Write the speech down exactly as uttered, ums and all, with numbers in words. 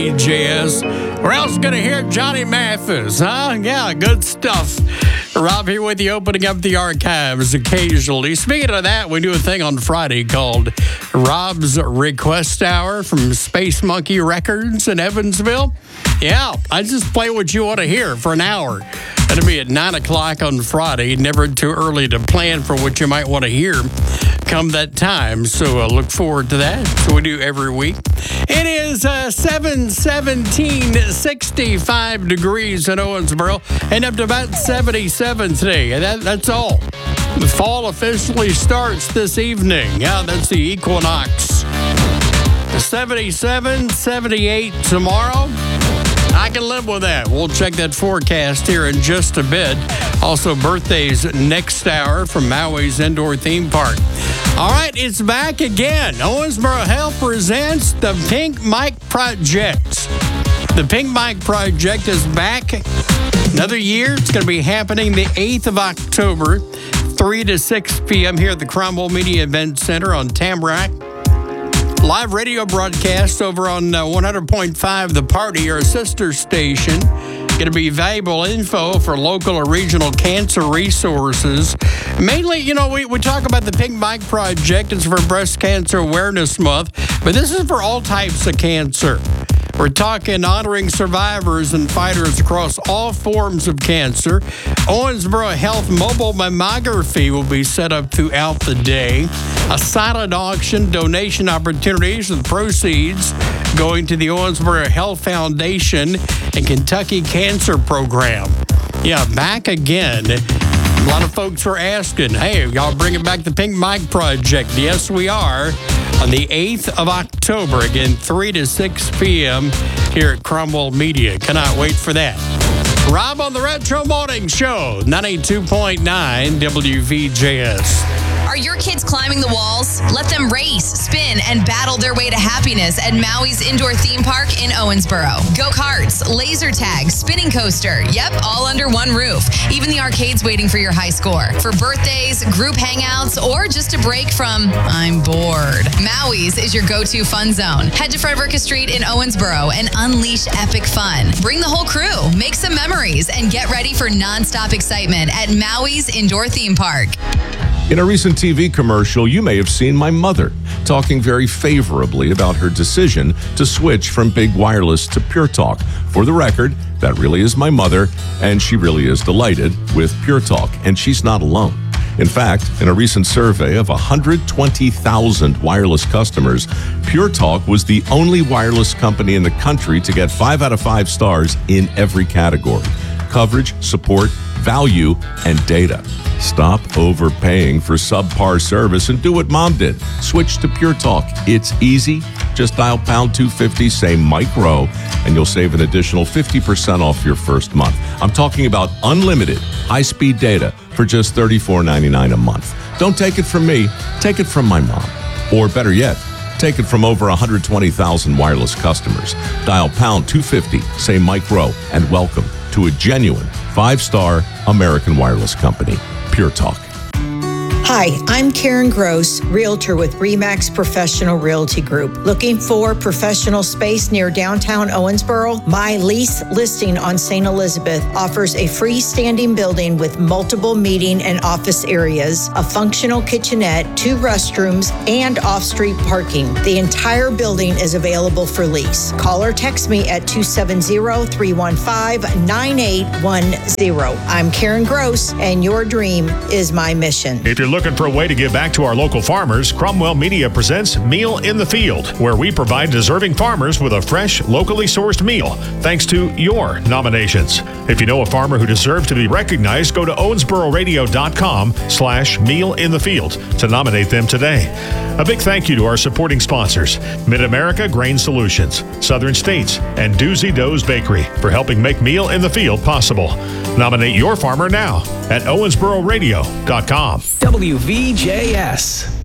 J S. We're also going to hear Johnny Mathis, huh? Yeah, good stuff. Rob here with you, opening up the archives occasionally. Speaking of that, we do a thing on Friday called Rob's Request Hour from Space Monkey Records in Evansville. Yeah, I just play what you want to hear for an hour. It'll be at nine o'clock on Friday. Never too early to plan for what you might want to hear come that time. So uh, look forward to that. So we do every week. It is uh, seven seventeen, sixty-five degrees in Owensboro, and up to about seventy-seven today. And that, that's all. The fall officially starts this evening. Yeah, that's the equinox. seventy-seven, seventy-eight tomorrow. I can live with that. We'll check that forecast here in just a bit. Also, birthdays next hour from Maui's Indoor Theme Park. All right, it's back again. Owensboro Health presents the Pink Mike Project. The Pink Mike Project is back another year. It's going to be happening the eighth of October, three to six p.m. here at the Cromwell Media Event Center on Tamarack. Live radio broadcast over on uh, one hundred point five The Party, our sister station. Going to be valuable info for local or regional cancer resources. Mainly, you know, we, we talk about the Pink Mike Project. It's for Breast Cancer Awareness Month, but this is for all types of cancer. We're talking honoring survivors and fighters across all forms of cancer. Owensboro Health mobile mammography will be set up throughout the day. A silent auction, donation opportunities with proceeds going to the Owensboro Health Foundation and Kentucky Cancer Program. Yeah, back again. A lot of folks are asking, hey, y'all bringing back the Pink Mike Project? Yes, we are. On the eighth of October, again, three to six p.m. here at Cromwell Media. Cannot wait for that. Rob on the Retro Morning Show, ninety-two point nine W V J S. Are your kids climbing the walls? Let them race, spin, and battle their way to happiness at Maui's Indoor Theme Park in Owensboro. Go-karts, laser tag, spinning coaster. Yep, all under one roof. Even the arcade's waiting for your high score. For birthdays, group hangouts, or just a break from, I'm bored. Maui's is your go-to fun zone. Head to Frederica Street in Owensboro and unleash epic fun. Bring the whole crew, make some memories, and get ready for nonstop excitement at Maui's Indoor Theme Park. In a recent T V commercial, you may have seen my mother talking very favorably about her decision to switch from Big Wireless to Pure Talk. For the record, that really is my mother, and she really is delighted with Pure Talk, and she's not alone. In fact, in a recent survey of one hundred twenty thousand wireless customers, Pure Talk was the only wireless company in the country to get five out of five stars in every category: coverage, support, value, and data. Stop overpaying for subpar service and do what Mom did. Switch to Pure Talk. It's easy. Just dial pound two fifty, say Mike Rowe, and you'll save an additional fifty percent off your first month. I'm talking about unlimited high-speed data for just thirty-four ninety-nine a month. Don't take it from me. Take it from my mom. Or better yet, take it from over one hundred twenty thousand wireless customers. Dial pound two fifty, say Mike Rowe, and welcome to a genuine five-star American wireless company. Pure Talk. Hi, I'm Karen Gross, Realtor with Remax Professional Realty Group. Looking for professional space near downtown Owensboro? My lease listing on Saint Elizabeth offers a freestanding building with multiple meeting and office areas, a functional kitchenette, two restrooms, and off-street parking. The entire building is available for lease. Call or text me at two seven zero, three one five, nine eight one zero. I'm Karen Gross, and your dream is my mission. If you're looking for a way to give back to our local farmers, Cromwell Media presents Meal in the Field, where we provide deserving farmers with a fresh, locally sourced meal, thanks to your nominations. If you know a farmer who deserves to be recognized, go to owensbororadio.com slash meal in the field to nominate them today. A big thank you to our supporting sponsors, Mid-America Grain Solutions, Southern States, and Doozy Doe's Bakery for helping make Meal in the Field possible. Nominate your farmer now at owensbororadio dot com. W V J S.